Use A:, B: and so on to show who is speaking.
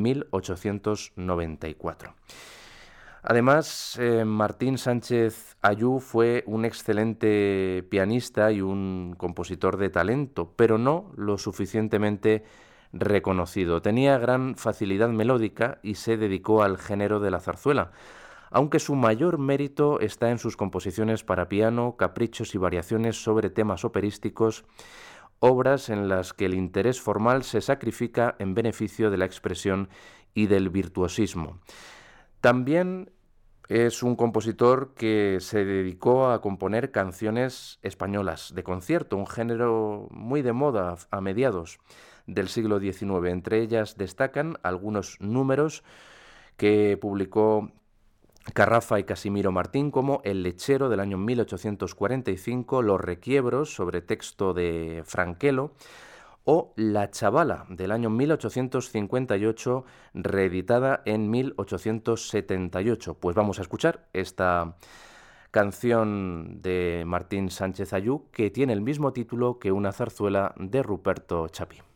A: 1894. Además, Martín Sánchez Ayú fue un excelente pianista y un compositor de talento, pero no lo suficientemente reconocido. Tenía gran facilidad melódica y se dedicó al género de la zarzuela, aunque su mayor mérito está en sus composiciones para piano, caprichos y variaciones sobre temas operísticos, obras en las que el interés formal se sacrifica en beneficio de la expresión y del virtuosismo. También es un compositor que se dedicó a componer canciones españolas de concierto, un género muy de moda a mediados del siglo XIX. Entre ellas destacan algunos números que publicó Carrafa y Casimiro Martín, como El lechero del año 1845, Los requiebros sobre texto de Franquelo, o La chavala del año 1858, reeditada en 1878. Pues vamos a escuchar esta canción de Martín Sánchez Ayú, que tiene el mismo título que una zarzuela de Ruperto Chapí.